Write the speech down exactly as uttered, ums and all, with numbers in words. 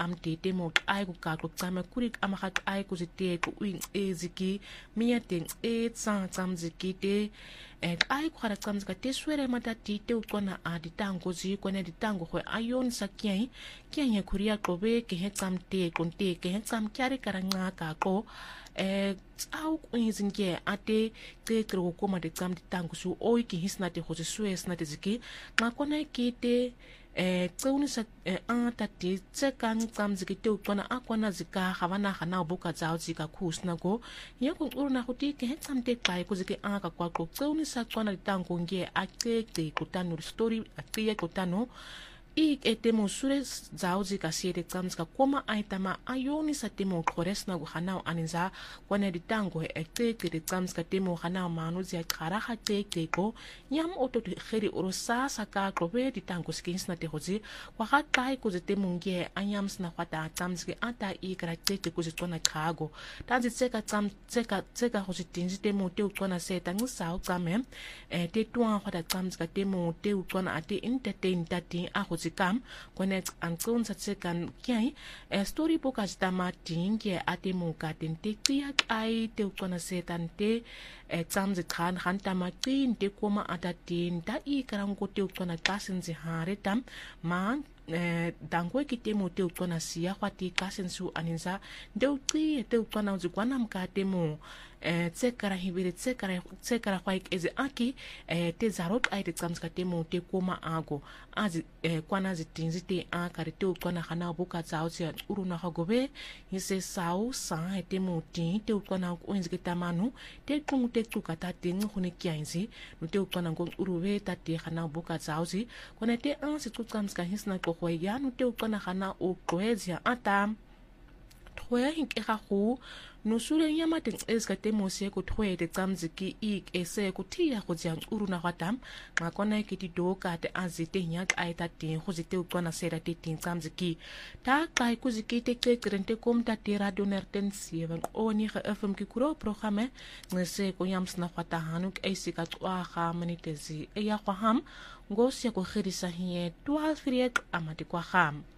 qam tete mo ai ku ka ku qam kuri ama kha ai ku zite ku wing e ziki mia teng e tsang tsam ziki te et ai ku khara qam zika te swere mata tete u kona a ditango zi kona ditango ho ayon sakiai kianya kuria kobe ke he qam te kon te ke he qam kyare karanga ka ko eh au inzinge ate te kro ko ma de qam ditango su oi ki hisna te ho se sues na te ziki ma kona ki te eh tsuni sa a tati tsekan qam ziki te ukona akwana zika khavana khana buka zao zika khusna go ya ku urna khuti ke qam te kai ku ziki a ka kwa ko tsuni sa kona ditango nge a te te kutano story a te kutano ik etemo sure zao zika siete qam zika koma aitama ayoni sa temo khores na go khana aninza kwana ditango e te te qam zika temo khana manu zia khara kha te te ko nyam oto kheri urosa saka krobe ditango skins na te hozi kwa kha tai ku zite munge anyam sna khata qam zika ata i kra te te ku zitona khago tanzi tseka qam tseka tseka hozi tinzi temo te ukona se tangu sao qame e te tuan khata qam zika temo te ukona ate entertain tati a hozi kam kone ankon sa tsekan kiai e story book as tama tinge ate mo ka tente tia ai te ukona setan te e tsamze khan khan tama tin te koma ata tin da i karang ko te ukona kasen ze hare tam ma eh dangwe ki te mo te ukona sia khwati kasen su aninza de ukri te ukona uzikwana mka te mo eh tsekara hibire tsekara tsekara kwaik eze aki eh te zarot ai te tsamska te mo te koma ago azi eh kwana zitinzi te akare te ukona khana buka tsao tsia uruna khagobe hise sao sa te mo ti te ukona ko inzi tamanu te kungu te tukata te ngkhune kianzi no te ukona ngo uruwe ta te khana buka tsao zi kona te an se tsamska hisna ko khoya no te ukona khana o kwezia ata thoya hinke ga go no sure nyama te eska te mo se ko thoye te tsamziki ik ese ko tia go jang uruna gwatam ma kona ke ti do ka te azite nyak ai ta te go zite ukona sera te tin tsamziki ta kai ku ziki te te krente kom ta te radio nerten seven oni ge fm ki kuro programme ngese ko yams na gwata hanuk eisi ka twa ga minute zi e ya go ham ngo se ko khirisa hie twaalf riek amati kwa ham